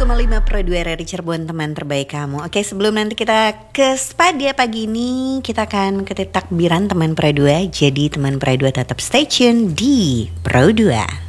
107,5 Pro 2 RRI Cirebon, teman terbaik kamu. Oke, sebelum nanti kita ke Spadia pagi ini, kita akan ke takbiran teman Pro 2. Jadi teman Pro 2 tetap stay tune di Pro 2.